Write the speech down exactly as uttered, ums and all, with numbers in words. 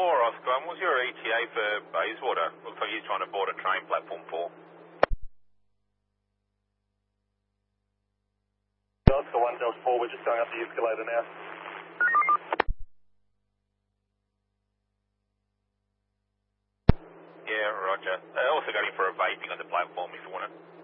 four, Oscar. And what's your E T A for Bayswater? Looks like he's trying to board a train, platform four. Oscar one Delta four, we're just going up the escalator now. Yeah, roger. I also got him for a vaping on the platform if you want it.